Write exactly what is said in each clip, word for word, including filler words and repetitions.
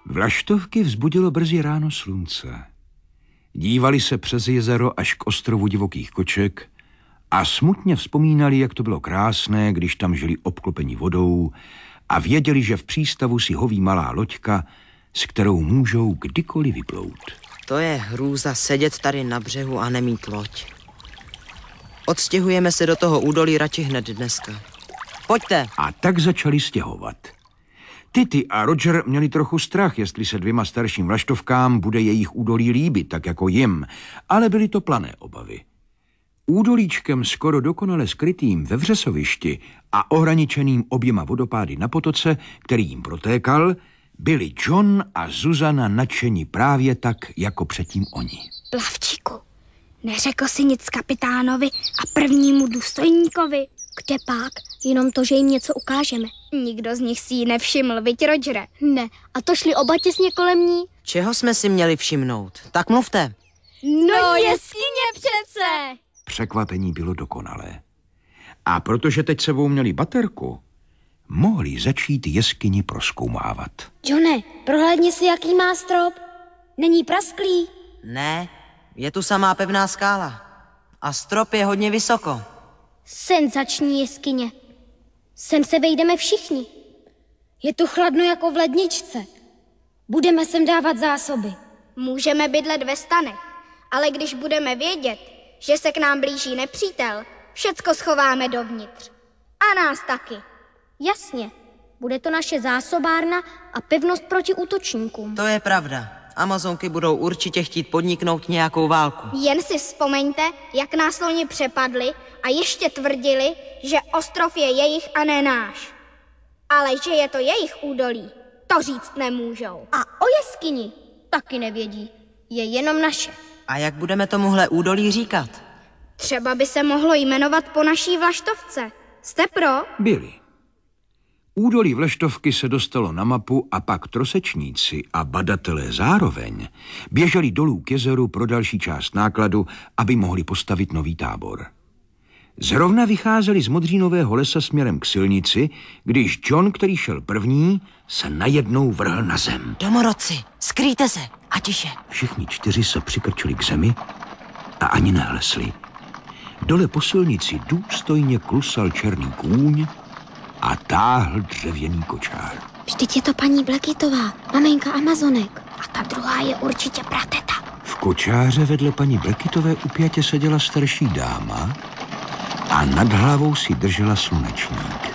Vlaštovky vzbudilo brzy ráno slunce. Dívali se přes jezero až k ostrovu divokých koček a smutně vzpomínali, jak to bylo krásné, když tam žili obklopeni vodou a věděli, že v přístavu si hoví malá loďka, s kterou můžou kdykoliv vyplout. To je hrůza sedět tady na břehu a nemít loď. Odstěhujeme se do toho údolí radši hned dneska. Pojďte. A tak začali stěhovat. Tity a Roger měli trochu strach, jestli se dvěma starším vlaštovkám bude jejich údolí líbit, tak jako jim, ale byly to plané obavy. Údolíčkem skoro dokonale skrytým ve vřesovišti a ohraničeným oběma vodopády na potoce, který jim protékal, byli John a Zuzana nadšeni právě tak, jako předtím oni. Plavčíku, neřekl si nic kapitánovi a prvnímu důstojníkovi? Kde pak? Jenom to, že jim něco ukážeme. Nikdo z nich si ji nevšiml, viď, Rogere? Ne, a to šli oba těsně kolem ní. Čeho jsme si měli všimnout? Tak mluvte. No jeskyně přece! Překvapení bylo dokonalé. A protože teď sebou měli baterku, mohli začít jeskyni prozkoumávat. Johne, prohlédni si, jaký má strop. Není prasklý? Ne, je tu samá pevná skála. A strop je hodně vysoko. Senzační jeskyně. Sem se vejdeme všichni. Je tu chladno jako v ledničce. Budeme sem dávat zásoby. Můžeme bydlet ve stanech, ale když budeme vědět, že se k nám blíží nepřítel, všecko schováme dovnitř. A nás taky. Jasně. Bude to naše zásobárna a pevnost proti útočníkům. To je pravda. Amazonky budou určitě chtít podniknout nějakou válku. Jen si vzpomeňte, jak nás loni přepadli a ještě tvrdili, že ostrov je jejich a ne náš. Ale že je to jejich údolí, to říct nemůžou. A o jeskyni taky nevědí. Je jenom naše. A jak budeme tomuhle údolí říkat? Třeba by se mohlo jmenovat po naší vlaštovce. Jste pro? Byli. Údolí Vlaštovky se dostalo na mapu a pak trosečníci a badatelé zároveň běželi dolů k jezeru pro další část nákladu, aby mohli postavit nový tábor. Zrovna vycházeli z Modřínového lesa směrem k silnici, když John, který šel první, se najednou vrhl na zem. Domorodci, skrýjte se a tiše. Všichni čtyři se přikrčili k zemi a ani nehlesli. Dole po silnici důstojně klusal černý kůň a táhl dřevěný kočár. Vždyť je to paní Blackitová, maminka Amazonek. A ta druhá je určitě prateta. V kočáře vedle paní Blackitové upjatě seděla starší dáma a nad hlavou si držela slunečník.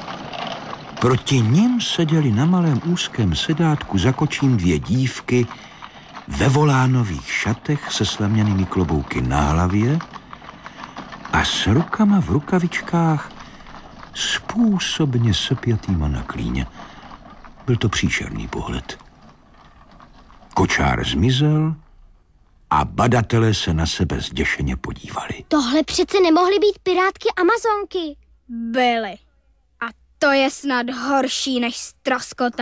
Proti nim seděli na malém úzkém sedátku za kočím dvě dívky ve volánových šatech se slaměnými klobouky na hlavě a s rukama v rukavičkách způsobně sepjatýma na klíně. Byl to příšerný pohled. Kočár zmizel a badatelé se na sebe zděšeně podívali. Tohle přece nemohly být pirátky Amazonky. Byly. A to je snad horší než ztroskotání.